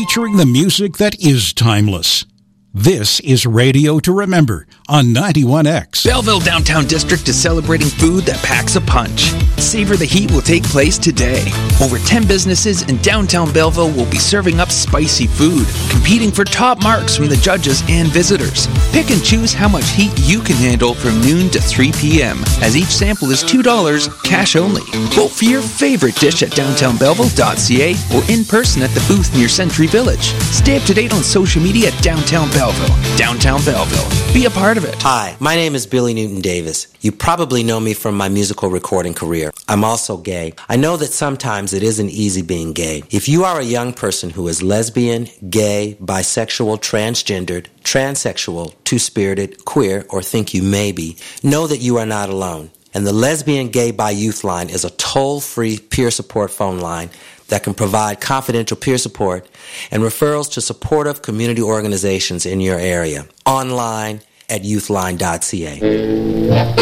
featuring the music that is timeless. This is Radio to Remember on 91X. Belleville Downtown District is celebrating food that packs a punch. Savor the Heat will take place today. Over 10 businesses in downtown Belleville will be serving up spicy food, competing for top marks from the judges and visitors. Pick and choose how much heat you can handle from noon to 3 p.m., as each sample is $2, cash only. Vote for your favorite dish at downtownbelleville.ca or in person at the booth near Century Village. Stay up to date on social media at Downtown Belleville. Downtown Belleville. Be a part of it. Hi, my name is Billy Newton Davis. You probably know me from my musical recording career. I'm also gay. I know that sometimes it isn't easy being gay. If you are a young person who is lesbian, gay, bisexual, transgendered, transsexual, two-spirited, queer, or think you may be, know that you are not alone. And the Lesbian Gay Bi Youth Line is a toll-free peer support phone line that can provide confidential peer support and referrals to supportive community organizations in your area. Online at youthline.ca.